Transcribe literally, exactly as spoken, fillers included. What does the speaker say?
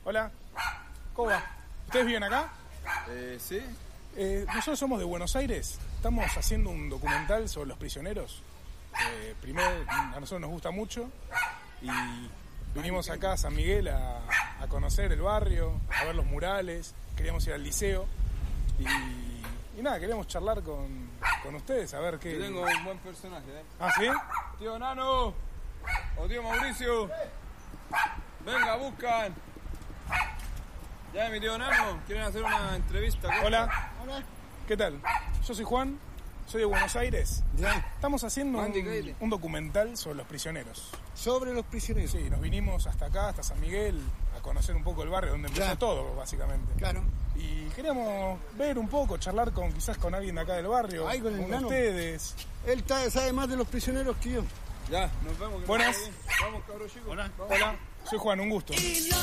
Hola. ¿Cómo va? ¿Ustedes viven acá? Eh, sí. Eh, nosotros somos de Buenos Aires. Estamos haciendo un documental sobre los prisioneros. Eh, primero, a nosotros nos gusta mucho. Y vinimos acá a San Miguel a, a conocer el barrio, a ver los murales. Queríamos ir al liceo. Y, y nada, queríamos charlar con, con ustedes, a ver qué... Yo tengo un buen personaje, ¿eh? ¿Ah, sí? Tío Nano o tío Mauricio. Venga, buscan. Ya, mi tío Nano, quieren hacer una entrevista. Hola. Hola. ¿Qué tal? Yo soy Juan, soy de Buenos Aires. Ya. Estamos haciendo Andy un, Gayle. un documental sobre los prisioneros. Sobre los prisioneros. Sí, nos vinimos hasta acá, hasta San Miguel, a conocer un poco el barrio donde empezó Ya. todo, básicamente. Claro. Y queríamos ver un poco, charlar con quizás con alguien de acá del barrio, Ay, con el nano. ustedes. Él ta- sabe más de los prisioneros que yo. Ya, nos vemos. Que Buenas. nos vaya bien. Vamos, cabros chicos. Hola. Vamos. Hola, soy Juan, un gusto. Y no